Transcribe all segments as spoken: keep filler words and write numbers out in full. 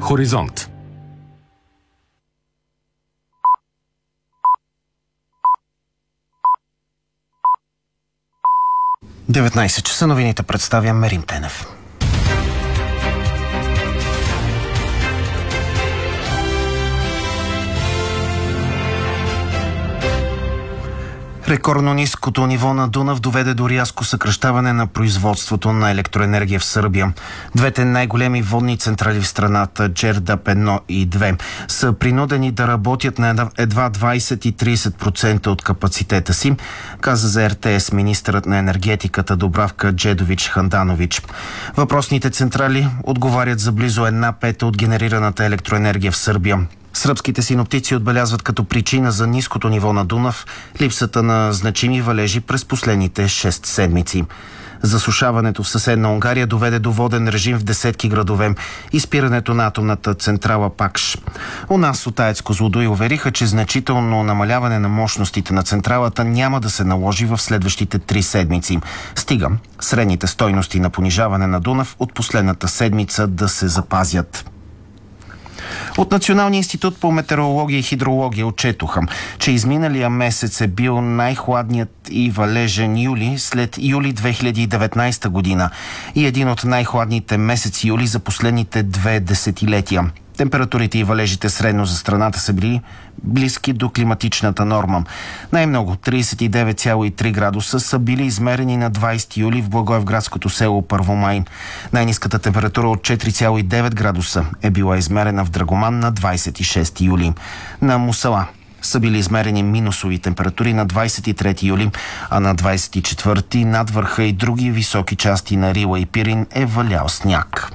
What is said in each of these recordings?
Хоризонт. деветнайсет часа, новините представя Мерим Тенев. Рекордно ниското ниво на Дунав доведе до рязко съкращаване на производството на електроенергия в Сърбия. Двете най-големи водни централи в страната, Джердап едно и две, са принудени да работят на едва двайсет и трийсет процента от капацитета си, каза за Ер Те Ес министърът на енергетиката Дубравка Джедович-Ханданович. Въпросните централи отговарят за близо една пета от генерираната електроенергия в Сърбия. Сръбските синоптици отбелязват като причина за ниското ниво на Дунав липсата на значими валежи през последните шест седмици. Засушаването в съседна Унгария доведе до воден режим в десетки градове и спирането на атомната централа Пакш. У нас от АЕЦ Козлодуй увериха, че значително намаляване на мощностите на централата няма да се наложи в следващите три седмици. Стига средните стойности на понижаване на Дунав от последната седмица да се запазят. От Националния институт по метеорология и хидрология отчетоха, че изминалия месец е бил най-хладният и валежен юли след юли две хиляди и деветнайсета година и един от най-хладните месеци юли за последните две десетилетия. Температурите и валежите средно за страната са били близки до климатичната норма. Най-много трийсет и девет цяло и три градуса са били измерени на двайсети юли в благоевградското село Първомай. Най-ниската температура от четири цяло и девет градуса е била измерена в Драгоман на двайсет и шести юли. На Мусала са били измерени минусови температури на двайсет и трети юли, а на двайсет и четвърти над върха и други високи части на Рила и Пирин е валял сняг.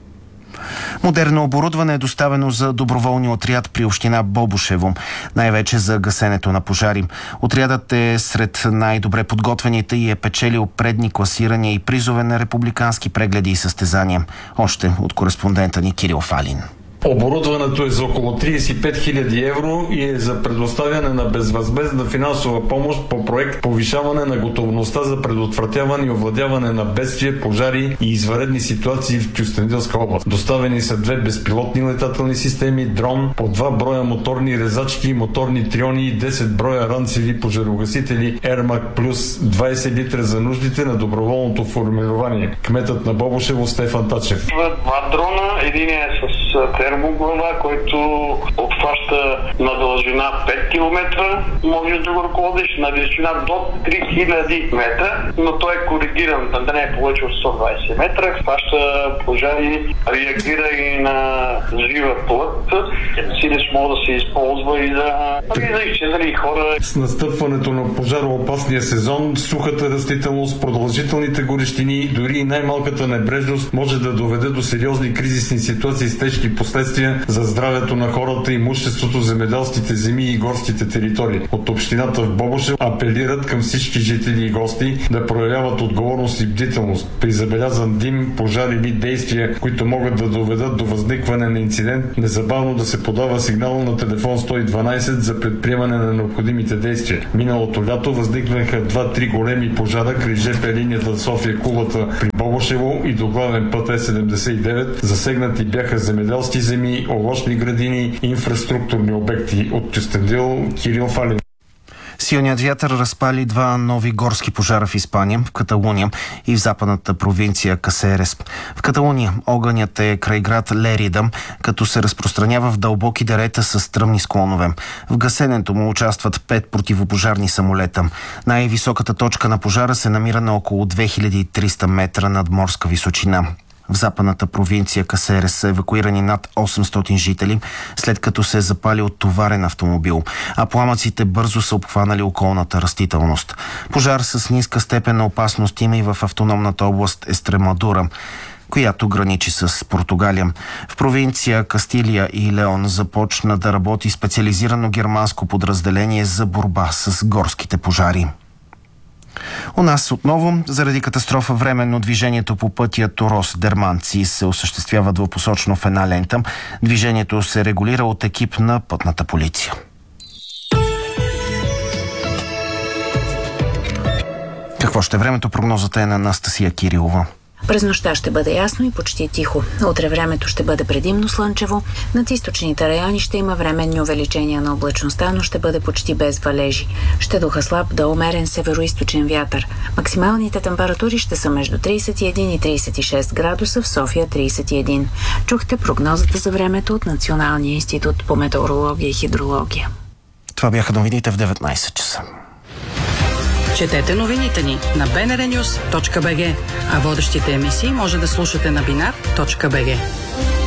Модерно оборудване е доставено за доброволния отряд при община Бобошево, най-вече за гасенето на пожари. Отрядът е сред най-добре подготвените и е печелил предни класирания и призове на републикански прегледи и състезания. Още от кореспондента ни Кирил Фалин. Оборудването е за около трийсет и пет хиляди евро и е за предоставяне на безвъзмездна финансова помощ по проект повишаване на готовността за предотвратяване и овладяване на бедствия, пожари и извънредни ситуации в Кюстендилска област. Доставени са две безпилотни летателни системи, дрон, по два броя моторни резачки, моторни триони и десет броя ранцеви пожарогасители Ермак плюс двайсет литра за нуждите на доброволното формирование. Кметът на Бобошево Стефан Тачев. Два дрона, единия е с термоглава, който обхваща на дължина пет километра, може да го ръководиш на височина до три хиляди метра, но той е коригиран, да не е повече от сто двайсет метра, хваща пожари, реагира и на жива плът, силиш може да се използва и за, и за изчезнали хора. С настъпването на пожароопасния сезон, сухата растителност, продължителните горещини и дори и най-малката небрежност може да доведе до сериозни кризисни ситуации с тежки последствия за здравето на хората, имуществото, земеделските земи и горските територии. От общината в Бобошево апелират към всички жители и гости да проявяват отговорност и бдителност. При забелязан дим, пожар или действия, които могат да доведат до възникване на инцидент, незабавно да се подава сигнал на телефон сто и дванайсет за предприемане на необходимите действия. Миналото лято възникнаха два-три големи пожара край жп линията София-Кулата при Бобошево и до главен път Е седемдесет и девет. Засегнати бяха земеделски земи, овощни градини, инфраструктурни обекти. От Кюстендил, Кирил Фалин. Силният вятър разпали два нови горски пожара в Испания, в Каталуния и в западната провинция Касерес. В Каталуния огънят е край град Лерида, като се разпространява в дълбоки дерета с стръмни склонове. В гасенето му участват пет противопожарни самолета. Най-високата точка на пожара се намира на около две хиляди и триста метра над морска височина. В западната провинция Касерес са евакуирани над осемстотин жители, след като се е запалил товарен автомобил, а пламъците бързо са обхванали околната растителност. Пожар с ниска степен на опасност има и в автономната област Естремадура, която граничи с Португалия. В провинция Кастилия и Леон започна да работи специализирано германско подразделение за борба с горските пожари. У нас отново, заради катастрофа, временно движението по пътя Торос-Дерманци се осъществява двупосочно в една лента. Движението се регулира от екип на пътната полиция. Какво ще е времето? Прогнозата е на Анастасия Кирилова. През нощта ще бъде ясно и почти тихо. Утре времето ще бъде предимно слънчево. Над източните райони ще има временни увеличения на облачността, но ще бъде почти без валежи. Ще духа слаб до умерен североизточен вятър. Максималните температури ще са между тридесет и един и тридесет и шест градуса, в София тридесет и един. Чухте прогнозата за времето от Националния институт по метеорология и хидрология. Това бяха новините в деветнайсет часа. Четете новините ни на би ен ар нюз точка би джи, а водещите емисии може да слушате на бинар точка би джи.